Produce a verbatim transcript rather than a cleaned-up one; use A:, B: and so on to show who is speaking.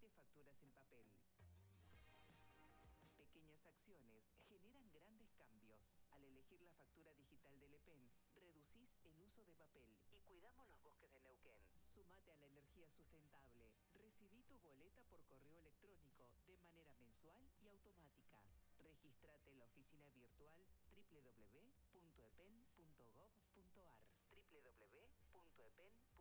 A: Evite facturas en papel. Pequeñas acciones generan grandes cambios. Al elegir la factura digital del E P E N, reducís el uso de papel y cuidamos los bosques de Neuquén. Sumate a la energía sustentable. Recibí tu boleta por correo electrónico de manera mensual y automática. Regístrate en la oficina virtual w w w punto e p e n punto gov punto a r w w w punto e p e n